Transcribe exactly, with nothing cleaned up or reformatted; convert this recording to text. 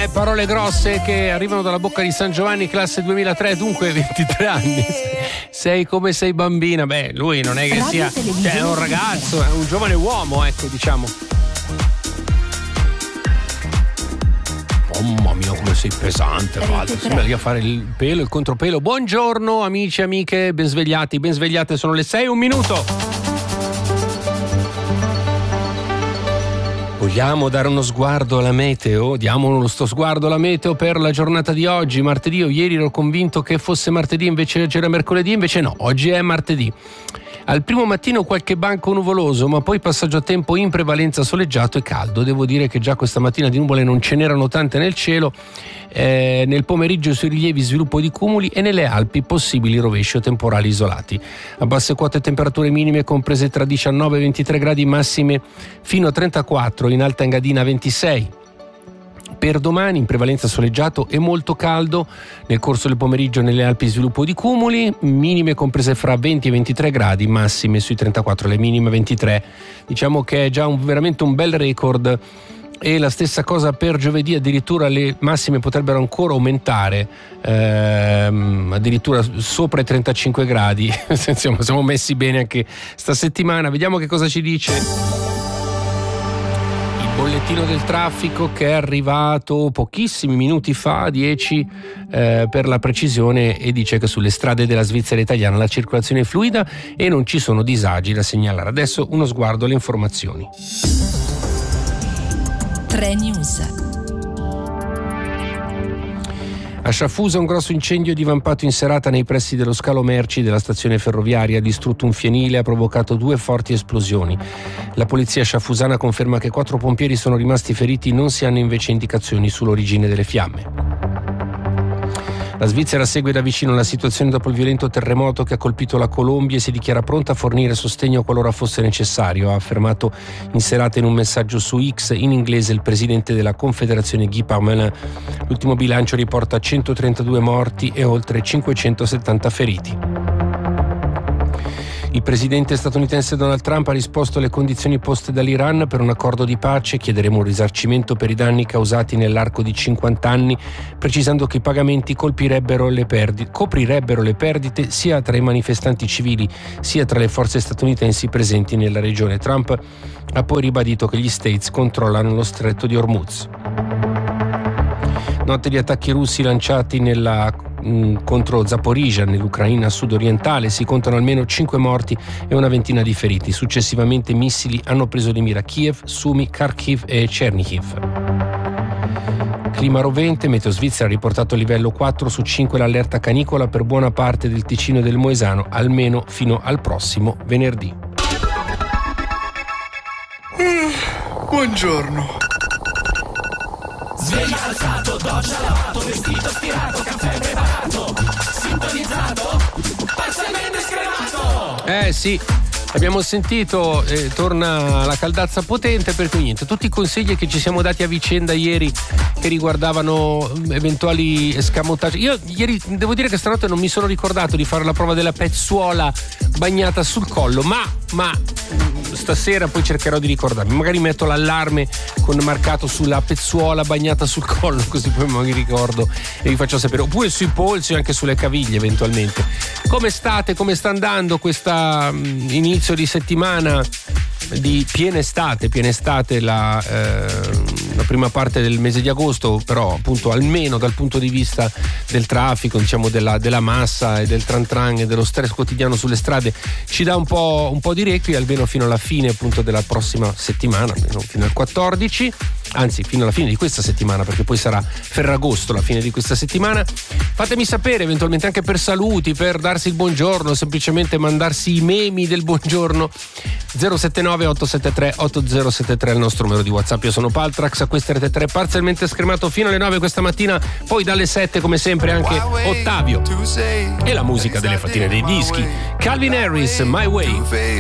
Eh, parole grosse che arrivano dalla bocca di San Giovanni, classe duemilatré, dunque ventitré anni. Sei come sei bambina. Beh, lui non è che sia, cioè, è un ragazzo, è un giovane uomo, ecco, diciamo. Oh, mamma mia, come sei pesante, Walter. Sembra lì a fare il pelo, il contropelo. Buongiorno amici e amiche, ben svegliati, ben svegliate, sono le sei, un minuto. Vogliamo dare uno sguardo alla meteo? Diamo uno sto sguardo alla meteo per la giornata di oggi, martedì. Io ieri ero convinto che fosse martedì, invece oggi era mercoledì, invece no, oggi è martedì. Al primo mattino qualche banco nuvoloso, ma poi passaggio a tempo in prevalenza soleggiato e caldo. Devo dire che già questa mattina di nuvole non ce n'erano tante nel cielo. Eh, nel pomeriggio sui rilievi sviluppo di cumuli e nelle Alpi possibili rovesci o temporali isolati. A basse quote temperature minime comprese tra diciannove e ventitré gradi, massime fino a trentaquattro, in Alta Engadina ventisei. Per domani in prevalenza soleggiato e molto caldo, nel corso del pomeriggio nelle Alpi sviluppo di cumuli, minime comprese fra venti e ventitré gradi, massime sui trentaquattro, le minime ventitré. Diciamo che è già un, veramente un bel record. E la stessa cosa per giovedì, addirittura le massime potrebbero ancora aumentare, ehm, addirittura sopra i trentacinque gradi. Insomma, siamo messi bene anche sta settimana. Vediamo che cosa ci dice il bollettino del traffico, che è arrivato pochissimi minuti fa, dieci eh, per la precisione, e dice che sulle strade della Svizzera italiana la circolazione è fluida e non ci sono disagi da segnalare. Adesso uno sguardo alle informazioni. tre News. A Sciafusa un grosso incendio divampato in serata nei pressi dello scalo merci della stazione ferroviaria, ha distrutto un fienile e ha provocato due forti esplosioni. La polizia sciafusana conferma che quattro pompieri sono rimasti feriti, non si hanno invece indicazioni sull'origine delle fiamme. La Svizzera segue da vicino la situazione dopo il violento terremoto che ha colpito la Colombia e si dichiara pronta a fornire sostegno qualora fosse necessario, ha affermato in serata in un messaggio su X in inglese il presidente della Confederazione Guy Parmelin. L'ultimo bilancio riporta centotrentadue morti e oltre cinquecentosettanta feriti. Il presidente statunitense Donald Trump ha risposto alle condizioni poste dall'Iran per un accordo di pace. Chiederemo un risarcimento per i danni causati nell'arco di cinquanta anni, precisando che i pagamenti colpirebbero le perdite, coprirebbero le perdite sia tra i manifestanti civili sia tra le forze statunitensi presenti nella regione. Trump ha poi ribadito che gli States controllano lo stretto di Hormuz. Notte di attacchi russi lanciati nella contro Zaporizhzhia nell'Ucraina sudorientale, si contano almeno cinque morti e una ventina di feriti. Successivamente missili hanno preso di mira Kiev, Sumy, Kharkiv e Chernihiv. Clima rovente, Meteo Svizzera ha riportato livello quattro su cinque l'allerta canicola per buona parte del Ticino e del Moesano, almeno fino al prossimo venerdì. Mm, buongiorno. Sveglia alzato, doccia lavato, vestito stirato, caffè preparato, sintonizzato, parzialmente scremato. Eh sì, abbiamo sentito, eh, torna la caldazza potente, per cui niente, tutti i consigli che ci siamo dati a vicenda ieri che riguardavano eventuali escamotage. Io ieri devo dire che stanotte non mi sono ricordato di fare la prova della pezzuola bagnata sul collo, ma ma stasera poi cercherò di ricordarmi, magari metto l'allarme con marcato sulla pezzuola bagnata sul collo, così poi mi ricordo e vi faccio sapere, oppure sui polsi o anche sulle caviglie eventualmente. Come state? Come sta andando questa um, inizio di settimana di piena estate, piena estate la, eh, la prima parte del mese di agosto, però appunto almeno dal punto di vista del traffico, diciamo della, della massa e del tran tran e dello stress quotidiano sulle strade ci dà un po', un po' di requie, almeno fino alla fine appunto della prossima settimana, almeno fino al quattordici, anzi fino alla fine di questa settimana, perché poi sarà Ferragosto la fine di questa settimana. Fatemi sapere eventualmente anche per saluti, per darsi il buongiorno, semplicemente mandarsi i memi del buongiorno. Zero sette nove otto sette tre otto zero sette tre è il nostro numero di WhatsApp. Io sono Paltrax, a questa rete tre parzialmente scremato fino alle nove questa mattina, poi dalle sette come sempre anche Ottavio e la musica delle fattine dei dischi. Calvin Harris, My Way.